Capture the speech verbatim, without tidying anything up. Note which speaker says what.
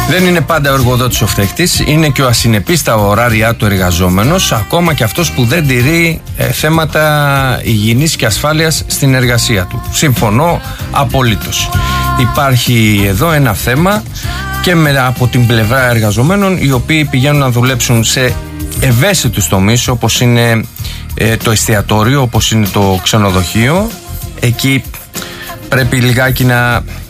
Speaker 1: Δεν είναι πάντα ο εργοδότης ο φταίχτης, είναι και ο ασυνεπής στα ωράρια του εργαζόμενος, ακόμα και αυτός που δεν τηρεί ε, θέματα υγιεινής και ασφάλειας στην εργασία του. Συμφωνώ απολύτως. Υπάρχει εδώ ένα θέμα και με, από την πλευρά εργαζομένων, οι οποίοι πηγαίνουν να δουλέψουν σε ευαίσθητους τομείς, όπως είναι ε, το εστιατόριο, όπως είναι το ξενοδοχείο. Εκεί πρέπει λιγάκι να